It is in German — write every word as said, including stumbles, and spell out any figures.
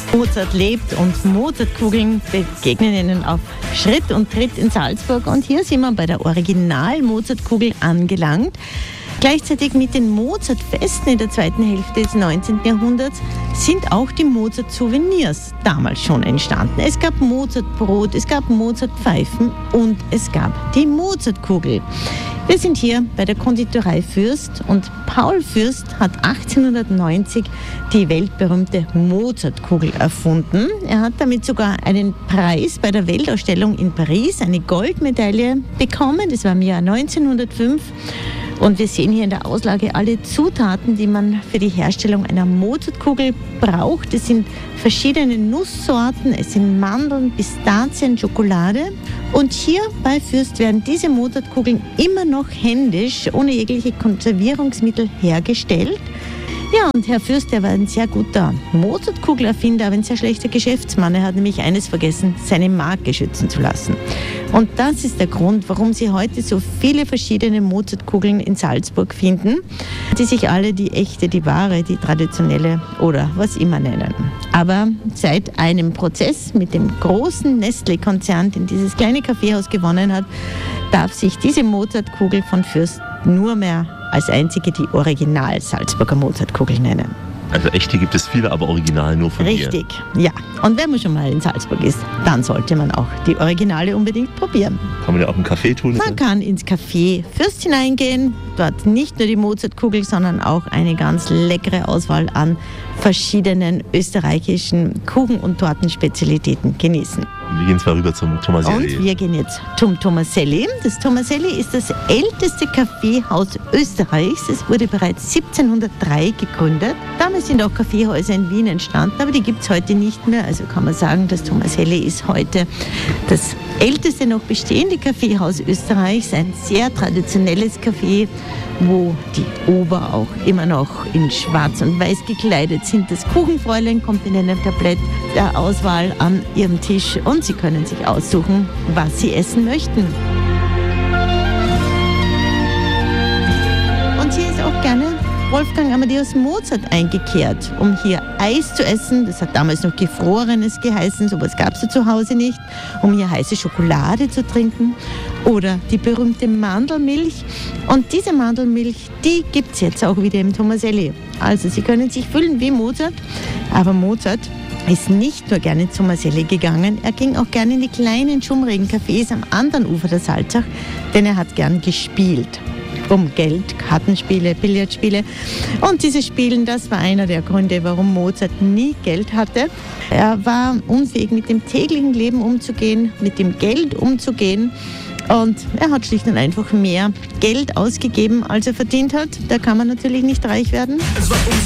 Mozart lebt und Mozartkugeln begegnen Ihnen auf Schritt und Tritt in Salzburg. Und hier sind wir bei der Original-Mozartkugel angelangt. Gleichzeitig mit den Mozartfesten in der zweiten Hälfte des neunzehnten Jahrhunderts sind auch die Mozart-Souvenirs damals schon entstanden. Es gab Mozartbrot, es gab Mozartpfeifen und es gab die Mozartkugel. Wir sind hier bei der Konditorei Fürst und Paul Fürst hat achtzehnhundertneunzig die weltberühmte Mozartkugel erfunden. Er hat damit sogar einen Preis bei der Weltausstellung in Paris, eine Goldmedaille bekommen. Das war im Jahr neunzehnhundertfünf. Und wir sehen hier in der Auslage alle Zutaten, die man für die Herstellung einer Mozartkugel braucht. Es sind verschiedene Nusssorten, es sind Mandeln, Pistazien, Schokolade. Und hier bei Fürst werden diese Mozartkugeln immer noch händisch, ohne jegliche Konservierungsmittel hergestellt. Ja, und Herr Fürst, der war ein sehr guter Mozartkugelerfinder, aber ein sehr schlechter Geschäftsmann. Er hat nämlich eines vergessen, seine Marke schützen zu lassen. Und das ist der Grund, warum Sie heute so viele verschiedene Mozartkugeln in Salzburg finden, die sich alle die echte, die wahre, die traditionelle oder was immer nennen. Aber seit einem Prozess mit dem großen Nestlé-Konzern, den dieses kleine Kaffeehaus gewonnen hat, darf sich diese Mozartkugel von Fürst nur mehr als einzige die Original-Salzburger Mozartkugel nennen. Also echte gibt es viele, aber original nur von dir. Richtig, ja. Und wenn man schon mal in Salzburg ist, dann sollte man auch die Originale unbedingt probieren. Kann man ja auch im Café tun? Man kann ins Café Fürst hineingehen, dort nicht nur die Mozartkugel, sondern auch eine ganz leckere Auswahl an verschiedenen österreichischen Kuchen- und Tortenspezialitäten genießen. Wir gehen zwar rüber zum Tomaselli. Und wir gehen jetzt zum Tomaselli. Das Tomaselli ist das älteste Kaffeehaus Österreichs. Es wurde bereits siebzehnhundertdrei gegründet. Damals sind auch Kaffeehäuser in Wien entstanden, aber die gibt es heute nicht mehr. Also kann man sagen, das Tomaselli ist heute das älteste noch bestehende Kaffeehaus Österreichs. Ein sehr traditionelles Café, wo die Ober auch immer noch in schwarz und weiß gekleidet sind. Das Kuchenfräulein kommt in einem Tablett der Auswahl an ihrem Tisch und Sie können sich aussuchen, was Sie essen möchten. Und hier ist auch gerne Wolfgang Amadeus Mozart eingekehrt, um hier Eis zu essen. Das hat damals noch Gefrorenes geheißen, sowas gab es ja zu Hause nicht. Um hier heiße Schokolade zu trinken oder die berühmte Mandelmilch. Und diese Mandelmilch, die gibt es jetzt auch wieder im Tomaselli. Also Sie können sich fühlen wie Mozart, aber Mozart ist nicht nur gerne zum Tomaselli gegangen, er ging auch gerne in die kleinen, schummrigen Cafés am anderen Ufer der Salzach, denn er hat gern gespielt. Um Geld, Kartenspiele, Billardspiele. Und dieses Spielen, das war einer der Gründe, warum Mozart nie Geld hatte. Er war unfähig, mit dem täglichen Leben umzugehen, mit dem Geld umzugehen. Und er hat schlicht und einfach mehr Geld ausgegeben, als er verdient hat. Da kann man natürlich nicht reich werden. Es war